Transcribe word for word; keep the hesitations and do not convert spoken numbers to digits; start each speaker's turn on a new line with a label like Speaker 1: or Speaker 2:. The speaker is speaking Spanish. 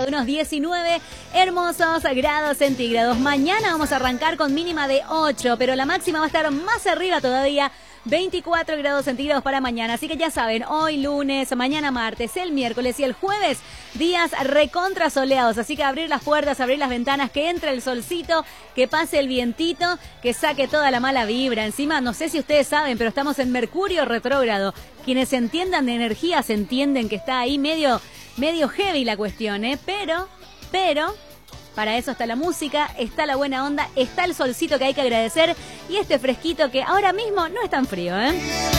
Speaker 1: de unos diecinueve hermosos grados centígrados. Mañana vamos a arrancar con mínima de ocho, pero la máxima va a estar más arriba todavía, veinticuatro grados centígrados para mañana. Así que ya saben, hoy lunes, mañana martes, el miércoles y el jueves, días recontra soleados. Así que abrir las puertas, abrir las ventanas, que entre el solcito, que pase el vientito, que saque toda la mala vibra. Encima, no sé si ustedes saben, pero estamos en Mercurio retrógrado. Quienes entiendan de energía se entienden que está ahí medio, medio heavy la cuestión, ¿eh? Pero, pero... para eso está la música, está la buena onda, está el solcito que hay que agradecer y este fresquito que ahora mismo no es tan frío, ¿eh?